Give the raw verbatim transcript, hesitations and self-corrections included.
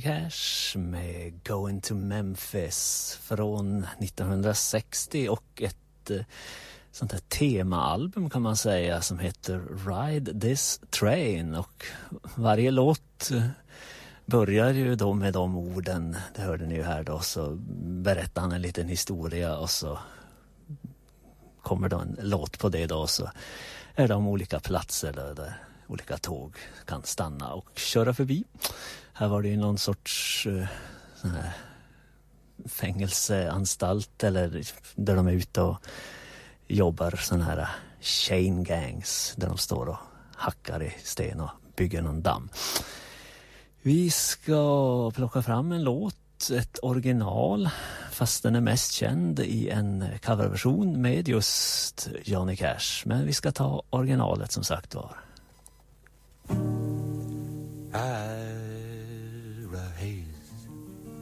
Cash med Going to Memphis från nittonhundrasextio och ett eh, sånt här temaalbum kan man säga som heter Ride This Train, och varje låt eh, börjar ju då med de orden, det hörde ni ju här då, så berättar han en liten historia och så kommer då en låt på det då, och så är det om olika platser där, där olika tåg kan stanna och köra förbi. Här var det ju någon sorts uh, sån här fängelseanstalt eller där de är ute och jobbar, sån här chain gangs där de står och hackar i sten och bygger någon damm. Vi ska plocka fram en låt, ett original, fast den är mest känd i en coverversion med just Johnny Cash. Men vi ska ta originalet som sagt var. I